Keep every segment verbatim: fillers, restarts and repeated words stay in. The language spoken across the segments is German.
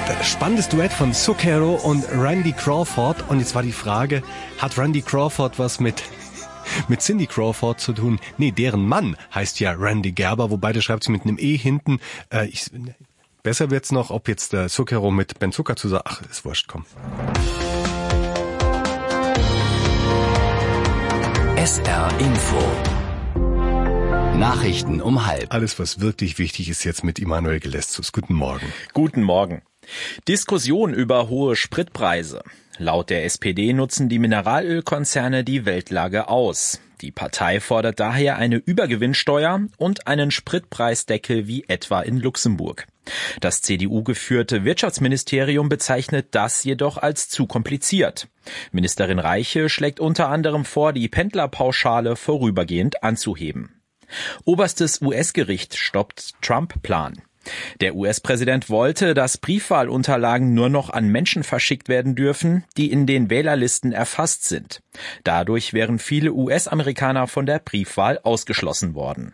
Spannendes Duett von Zucchero und Randy Crawford. Und jetzt war die Frage, hat Randy Crawford was mit mit Cindy Crawford zu tun? Nee, deren Mann heißt ja Randy Gerber, wobei der schreibt sie mit einem E hinten. Äh, ich, besser wird's noch, ob jetzt der Zucchero mit Ben Zucker zusammen... Ach, ist wurscht, komm. S R Info. Nachrichten um halb. Alles, was wirklich wichtig ist, jetzt mit Immanuel Gelestus. Guten Morgen. Guten Morgen. Diskussion über hohe Spritpreise. Laut der S P D nutzen die Mineralölkonzerne die Weltlage aus. Die Partei fordert daher eine Übergewinnsteuer und einen Spritpreisdeckel wie etwa in Luxemburg. Das C D U-geführte Wirtschaftsministerium bezeichnet das jedoch als zu kompliziert. Ministerin Reiche schlägt unter anderem vor, die Pendlerpauschale vorübergehend anzuheben. Oberstes U S-Gericht stoppt Trump-Plan. Der U S-Präsident wollte, dass Briefwahlunterlagen nur noch an Menschen verschickt werden dürfen, die in den Wählerlisten erfasst sind. Dadurch wären viele U S-Amerikaner von der Briefwahl ausgeschlossen worden.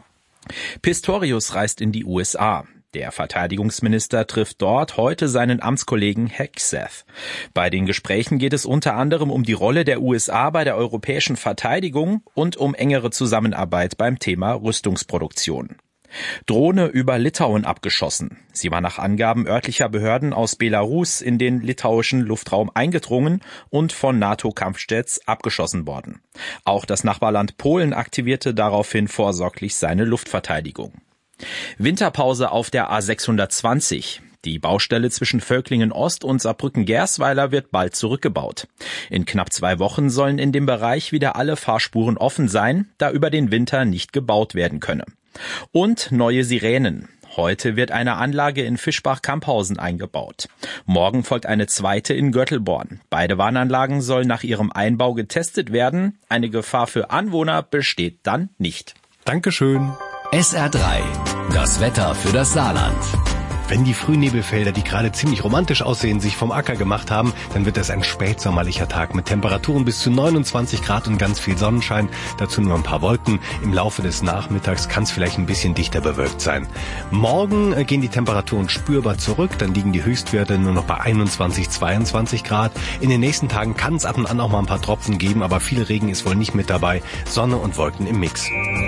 Pistorius reist in die U S A. Der Verteidigungsminister trifft dort heute seinen Amtskollegen Hegseth. Bei den Gesprächen geht es unter anderem um die Rolle der U S A bei der europäischen Verteidigung und um engere Zusammenarbeit beim Thema Rüstungsproduktion. Drohne über Litauen abgeschossen. Sie war nach Angaben örtlicher Behörden aus Belarus in den litauischen Luftraum eingedrungen und von NATO-Kampfjets abgeschossen worden. Auch das Nachbarland Polen aktivierte daraufhin vorsorglich seine Luftverteidigung. Winterpause auf der A sechshundertzwanzig. Die Baustelle zwischen Völklingen Ost und Saarbrücken-Gersweiler wird bald zurückgebaut. In knapp zwei Wochen sollen in dem Bereich wieder alle Fahrspuren offen sein, da über den Winter nicht gebaut werden könne. Und neue Sirenen. Heute wird eine Anlage in Fischbach-Kamphausen eingebaut. Morgen folgt eine zweite in Göttelborn. Beide Warnanlagen sollen nach ihrem Einbau getestet werden. Eine Gefahr für Anwohner besteht dann nicht. Dankeschön. S R drei. Das Wetter für das Saarland. Wenn die Frühnebelfelder, die gerade ziemlich romantisch aussehen, sich vom Acker gemacht haben, dann wird es ein spätsommerlicher Tag mit Temperaturen bis zu neunundzwanzig Grad und ganz viel Sonnenschein. Dazu nur ein paar Wolken. Im Laufe des Nachmittags kann es vielleicht ein bisschen dichter bewölkt sein. Morgen gehen die Temperaturen spürbar zurück. Dann liegen die Höchstwerte nur noch bei einundzwanzig, zweiundzwanzig Grad. In den nächsten Tagen kann es ab und an auch mal ein paar Tropfen geben, aber viel Regen ist wohl nicht mit dabei. Sonne und Wolken im Mix.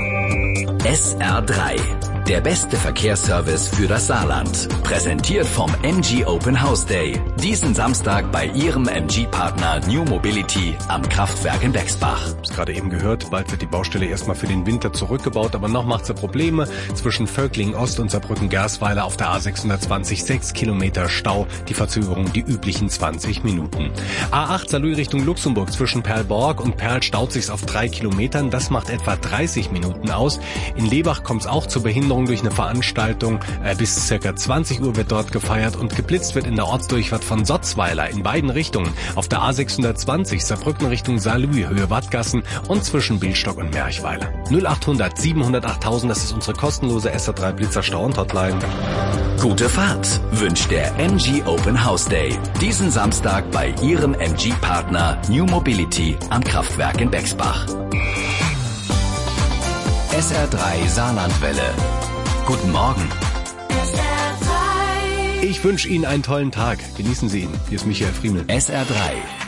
S R drei. Der beste Verkehrsservice für das Saarland. Präsentiert vom M G Open House Day. Diesen Samstag bei Ihrem M G-Partner New Mobility am Kraftwerk in Bexbach. Ich hab's gerade eben gehört, bald wird die Baustelle erstmal für den Winter zurückgebaut, aber noch macht sie Probleme. Zwischen Völklingen Ost und Saarbrücken-Gersweiler auf der A sechshundertzwanzig sechs Kilometer Stau. Die Verzögerung die üblichen zwanzig Minuten. A acht Saarlouis Richtung Luxemburg zwischen Perlborg und Perl staut sich's auf drei Kilometern. Das macht etwa dreißig Minuten aus. In Lebach kommt's auch zur Behinderung durch eine Veranstaltung. Äh, bis circa zwanzig Uhr wird dort gefeiert und geblitzt wird in der Ortsdurchfahrt von Sotzweiler in beiden Richtungen. Auf der A sechshundertzwanzig Saarbrücken Richtung Saarlouis Höhe Wattgassen und zwischen Billstock und Merchweiler. null achthundert siebenhundert achttausend, das ist unsere kostenlose S R drei Blitzer Stau- und Hotline. Gute Fahrt wünscht der M G Open House Day. Diesen Samstag bei Ihrem M G-Partner New Mobility am Kraftwerk in Bexbach. S R drei Saarlandwelle. Guten Morgen. Ich wünsche Ihnen einen tollen Tag. Genießen Sie ihn. Hier ist Michael Friemel. S R drei.